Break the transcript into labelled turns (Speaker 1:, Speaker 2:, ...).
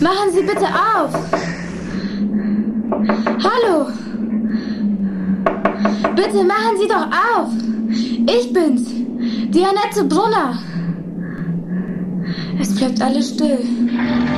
Speaker 1: Machen Sie bitte auf! Hallo! Bitte machen Sie doch auf! Ich bin's, die Annette Brunner. Es bleibt alles still.